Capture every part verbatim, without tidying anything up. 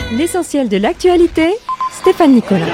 L'essentiel de l'actualité, Stéphane Nicolas.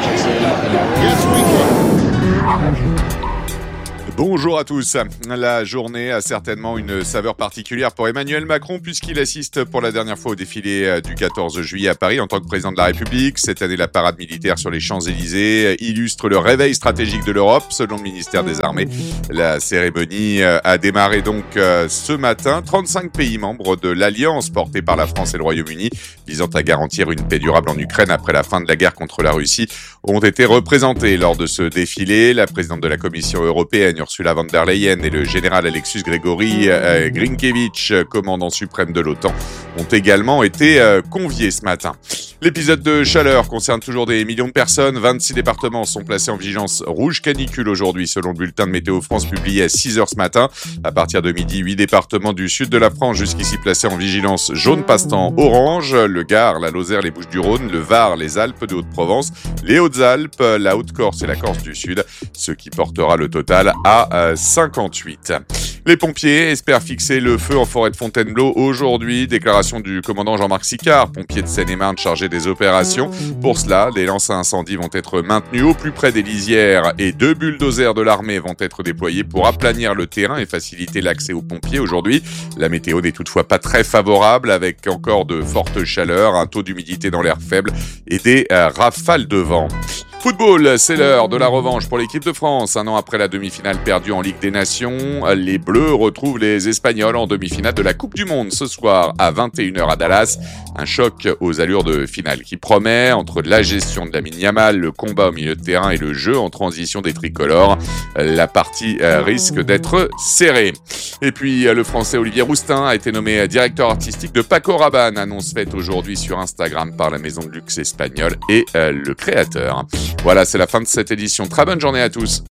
Bonjour à tous. La journée a certainement une saveur particulière pour Emmanuel Macron puisqu'il assiste pour la dernière fois au défilé du quatorze juillet à Paris en tant que président de la République. Cette année, la parade militaire sur les Champs-Élysées illustre le réveil stratégique de l'Europe, selon le ministère des Armées. La cérémonie a démarré donc ce matin. trente-cinq pays membres de l'Alliance portée par la France et le Royaume-Uni visant à garantir une paix durable en Ukraine après la fin de la guerre contre la Russie ont été représentés lors de ce défilé. La présidente de la Commission européenne, Ursula von der Leyen, et le général Alexis Gregory euh, Grinkevich, commandant suprême de l'OTAN, ont également été euh, conviés ce matin. L'épisode de chaleur concerne toujours des millions de personnes. vingt-six départements sont placés en vigilance rouge canicule aujourd'hui, selon le bulletin de Météo France publié à six heures ce matin. À partir de midi, huit départements du sud de la France jusqu'ici placés en vigilance jaune passant orange. Le Gard, la Lozère, les Bouches-du-Rhône, le Var, les Alpes de Haute-Provence, les Hautes-Alpes, la Haute-Corse et la Corse du Sud, ce qui portera le total à euh, cinquante-huit. Les pompiers espèrent fixer le feu en forêt de Fontainebleau aujourd'hui. Déclaration du commandant Jean-Marc Sicard, pompier de Seine-et-Marne chargé des opérations. Pour cela, des lances à incendie vont être maintenues au plus près des lisières et deux bulldozers de l'armée vont être déployés pour aplanir le terrain et faciliter l'accès aux pompiers aujourd'hui. La météo n'est toutefois pas très favorable avec encore de fortes chaleurs, un taux d'humidité dans l'air faible et des euh, rafales de vent. Football, c'est l'heure de la revanche pour l'équipe de France. Un an après la demi-finale perdue en Ligue des Nations, les Bleus retrouvent les Espagnols en demi-finale de la Coupe du Monde ce soir à vingt et une heures à Dallas. Un choc aux allures de finale qui promet entre la gestion de Lamine Yamal, le combat au milieu de terrain et le jeu en transition des tricolores. La partie risque d'être serrée. Et puis le Français Olivier Rousteing a été nommé directeur artistique de Paco Rabanne, annonce faite aujourd'hui sur Instagram par la maison de luxe espagnole et le créateur. Voilà, c'est la fin de cette édition. Très bonne journée à tous.